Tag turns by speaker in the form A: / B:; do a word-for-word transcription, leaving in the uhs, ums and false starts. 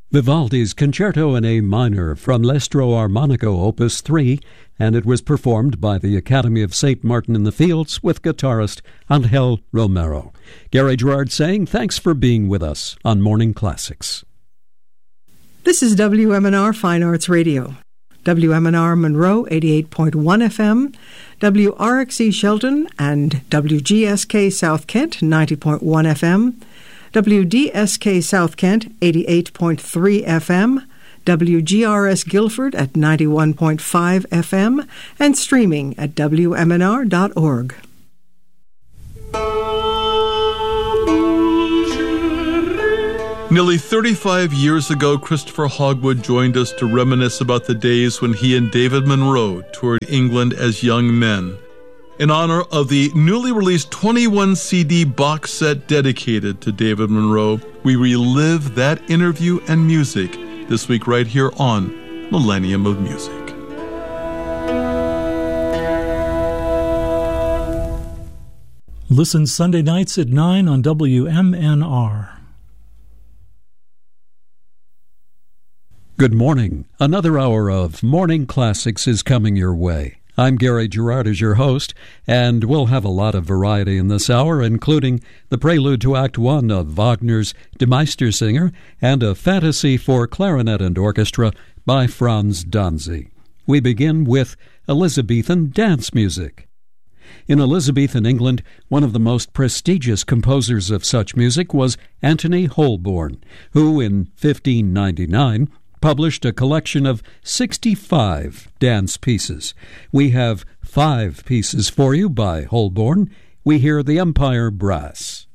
A: Vivaldi's Concerto in A Minor from L'Estro Armonico Opus three, and it was performed by the Academy of Saint Martin in the Fields with guitarist Angel Romero. Gary Gerard saying thanks for being with us on Morning Classics.
B: This is W M N R Fine Arts Radio. W M N R Monroe, eighty-eight point one F M, W R X E Shelton, and W G S K South Kent, ninety point one F M, W D S K South Kent, eighty-eight point three F M, W G R S Guilford at ninety-one point five F M, and streaming at W M N R dot org.
C: Nearly thirty-five years ago, Christopher Hogwood joined us to reminisce about the days when he and David Monroe toured England as young men. In honor of the newly released twenty-one C D box set dedicated to David Monroe, we relive that interview and music this week right here on Millennium of Music.
D: Listen Sunday nights at nine on W M N R.
A: Good morning. Another hour of Morning Classics is coming your way. I'm Gary Gerard as your host, and we'll have a lot of variety in this hour, including the prelude to Act One of Wagner's Die Meistersinger and a fantasy for clarinet and orchestra by Franz Danzig. We begin with Elizabethan dance music. In Elizabethan England, one of the most prestigious composers of such music was Anthony Holborn, who in fifteen ninety-nine published a collection of sixty-five dance pieces. We have five pieces for you by Holborn. We hear the Empire Brass.